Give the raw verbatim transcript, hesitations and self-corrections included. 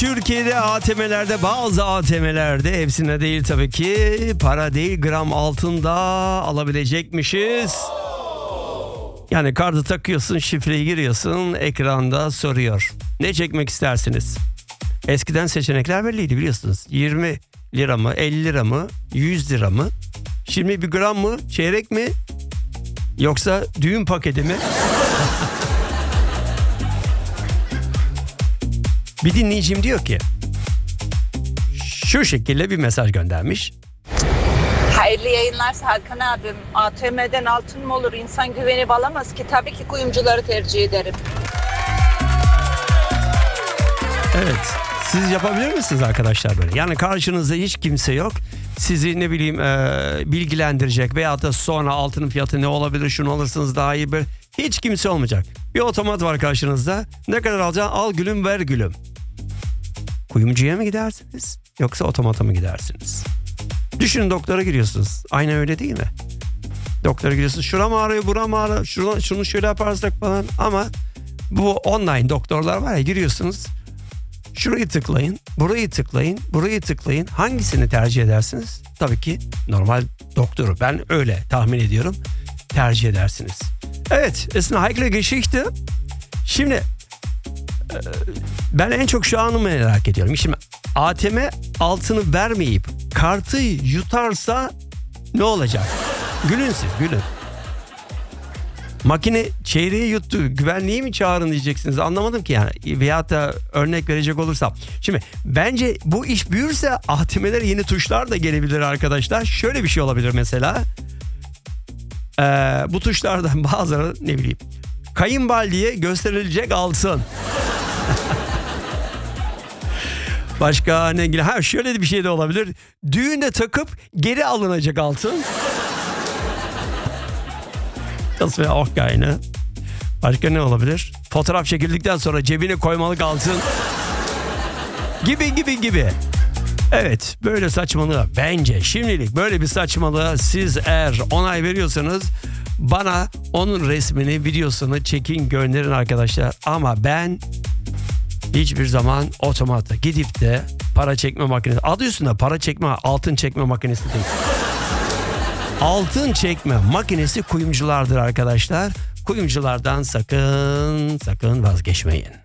Türkiye'de A T M'lerde, bazı A T M'lerde, hepsine değil tabii ki, para değil gram altında alabilecekmişiz. Yani kartı takıyorsun, şifreyi giriyorsun, ekranda soruyor. Ne çekmek istersiniz? Eskiden seçenekler belliydi biliyorsunuz. yirmi lira mı, elli lira mı, yüz lira mı? Şimdi bir gram mı, çeyrek mi? Yoksa düğün paketi mi? Bir dinleyicim diyor ki, şu şekilde bir mesaj göndermiş. Hayırlı yayınlar Hakan abim. A T M'den altın mı olur? İnsan güvenip alamaz ki. Tabii ki kuyumcuları tercih ederim. Evet. Siz yapabilir misiniz arkadaşlar böyle? Yani karşınızda hiç kimse yok. Sizi ne bileyim e, bilgilendirecek veyahut da sonra altının fiyatı ne olabilir, şunu alırsınız daha iyi bir. Hiç kimse olmayacak. Bir otomat var karşınızda. Ne kadar alacaksın? Al gülüm, ver gülüm. Kuyumcuya mı gidersiniz? Yoksa otomata mı gidersiniz? Düşünün, doktora giriyorsunuz. Aynen öyle değil mi? Doktora giriyorsunuz. Şuram ağrıyor, buram ağrıyor. Şunu, şunu şöyle yaparsak falan. Ama bu online doktorlar var ya, giriyorsunuz. Şurayı tıklayın, burayı tıklayın, burayı tıklayın. Hangisini tercih edersiniz? Tabii ki normal doktoru. Ben öyle tahmin ediyorum. Tercih edersiniz. Evet, es eine heikle Geschichte. Şimdi ben en çok şu anı merak ediyorum. Şimdi A T M altını vermeyip kartı yutarsa ne olacak? Gülün siz, gülün. Makine çeyreği yuttu, güvenliği mi çağırın diyeceksiniz, anlamadım ki yani. Veyahut da örnek verecek olursam. Şimdi bence bu iş büyürse A T M'lere yeni tuşlar da gelebilir arkadaşlar. Şöyle bir şey olabilir mesela. Ee, bu tuşlardan bazıları, ne bileyim, kayınvalideye gösterilecek altın. Başka ne? Ha, şöyle bir şey de olabilir. Düğünde takıp geri alınacak altın. Das wäre auch geil, ne? Başka ne olabilir? Fotoğraf çekildikten sonra cebine koymalık altın. Gibi gibi gibi. Evet, böyle saçmalığa, bence şimdilik böyle bir saçmalığa siz eğer onay veriyorsanız bana onun resmini, videosunu çekin, gönderin arkadaşlar. Ama ben hiçbir zaman otomata gidip de para çekme makinesi, adı üstünde para çekme, altın çekme makinesi değil. Altın çekme makinesi kuyumculardır arkadaşlar. Kuyumculardan sakın sakın vazgeçmeyin.